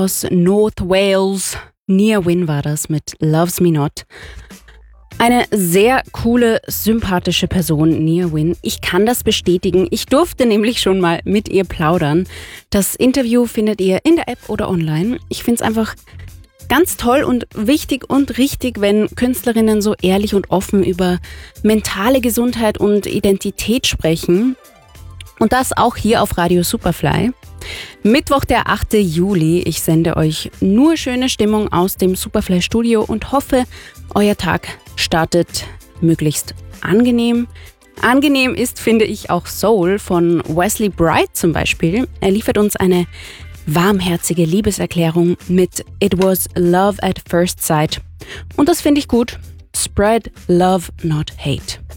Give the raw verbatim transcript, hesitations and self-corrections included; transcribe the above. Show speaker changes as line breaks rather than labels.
aus North Wales. Nia Wynn war das mit Loves Me Not. Eine sehr coole, sympathische Person, Nia Wynn. Ich kann das bestätigen. Ich durfte nämlich schon mal mit ihr plaudern. Das Interview findet ihr in der App oder online. Ich finde es einfach ganz toll und wichtig und richtig, wenn Künstlerinnen so ehrlich und offen über mentale Gesundheit und Identität sprechen. Und das auch hier auf Radio Superfly. Mittwoch, der achte Juli. Ich sende euch nur schöne Stimmung aus dem Superfly-Studio und hoffe, euer Tag startet möglichst angenehm. Angenehm ist, finde ich, auch Soul von Wesley Bright zum Beispiel. Er liefert uns eine warmherzige Liebeserklärung mit It was love at first sight. Und das finde ich gut. Spread love, not hate.